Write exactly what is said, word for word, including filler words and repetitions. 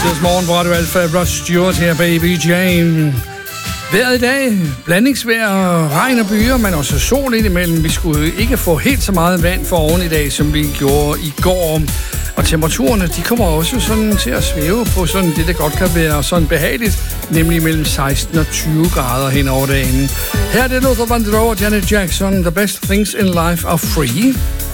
Tirsdagsmorgen, hvor er du Alfa Rush Stewart her, Baby Jane. Vejret i dag, blandingsvejr, regn og byer, men også sol indimellem. Vi skulle ikke få helt så meget vand for oven i dag, som vi gjorde i går. Og temperaturerne, de kommer også sådan til at svæve på sådan det, der godt kan være sådan behageligt, nemlig mellem seksten og tyve grader hen over dagen. Her er det Luther Vandross og Janet Jackson. The best things in life are free.